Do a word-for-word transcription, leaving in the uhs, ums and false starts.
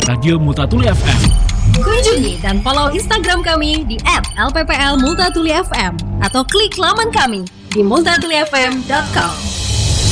Radio Multatuli F M. Kunjungi dan follow Instagram kami di et l p p l multatuli f m atau klik laman kami di multatuli f m dot com.